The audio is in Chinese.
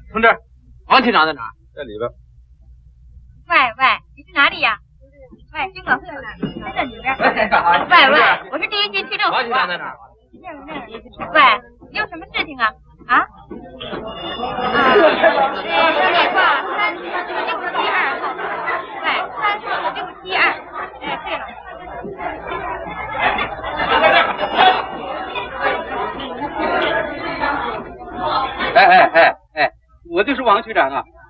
同志，王局长在哪儿？ 在里边。 喂，你去哪里呀？喂，军哥，在这里边。喂，我是第一局区政府。 王局长在哪儿？ 喂，你有什么事情啊？啊？电话346972号。喂，346972。哎，对了。 哎，我就是王局长啊。